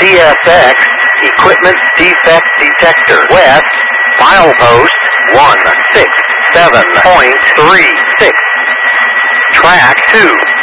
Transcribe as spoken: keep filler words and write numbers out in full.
C S X, equipment defect detector. West, milepost one six seven point three six. Track two.